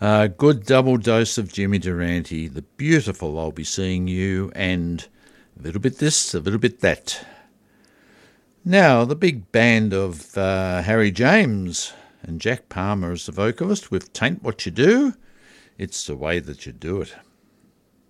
A good double dose of Jimmy Durante, the beautiful I'll Be Seeing You, and a little bit this, a little bit that. Now, the big band of Harry James and Jack Palmer as the vocalist with Tain't What You Do, It's the Way That You Do It.